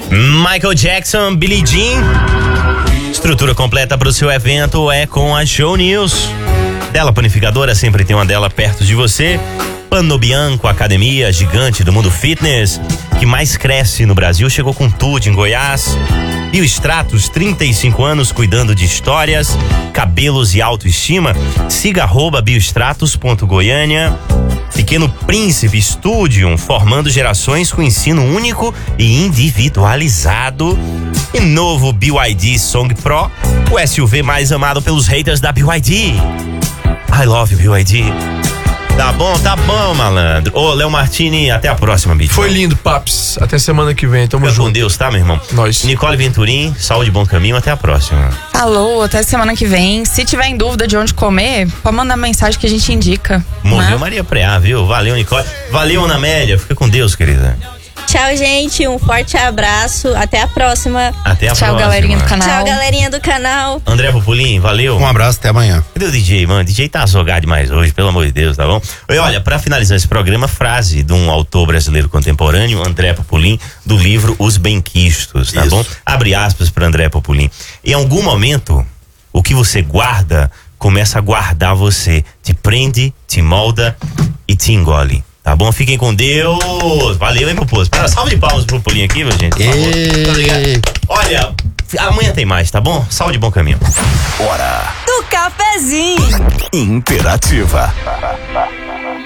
Michael Jackson, Billie Jean. Estrutura completa para o seu evento é com a Show News. Della Panificadora, sempre tem uma dela perto de você. Pano Bianco, academia gigante do mundo fitness, que mais cresce no Brasil, chegou com tudo em Goiás. Biostratos, 35 anos cuidando de histórias, cabelos e autoestima. Siga @biostratos.goiânia. Pequeno Príncipe Studium, formando gerações com ensino único e individualizado. E novo BYD Song Pro, o SUV mais amado pelos haters da BYD. I love you, BYD. Tá bom, malandro. Ô, Léo Martini, até a próxima, bicho. Foi lindo, Paps. Até semana que vem, tamo junto. Com Deus, tá, meu irmão? Nós. Nicole Venturim, saúde e bom caminho, até a próxima. Alô, até semana que vem. Se tiver em dúvida de onde comer, pode mandar mensagem que a gente indica. Morreu Maria Preá, viu? Valeu, Nicole. Valeu, Ana Amélia. Fica com Deus, querida. Tchau, gente. Um forte abraço. Até a próxima. Até a próxima. Tchau, galerinha do canal. Tchau, galerinha do canal. André Popolin, valeu. Um abraço, até amanhã. Cadê o DJ, mano? O DJ tá azogado demais hoje, pelo amor de Deus, tá bom? E olha, pra finalizar esse programa, frase de um autor brasileiro contemporâneo, André Popolin, do livro Os Benquistos, tá bom? Abre aspas pra André Popolin. Em algum momento, o que você guarda começa a guardar você. Te prende, te molda e te engole. Tá bom? Fiquem com Deus. Valeu, hein, Popô? Espera, salve de palmas pro Pulinho aqui, meu gente. Por favor. Muito obrigado. Olha, amanhã tem mais, tá bom? Saúde e bom caminho. Hora do cafezinho. Imperativa.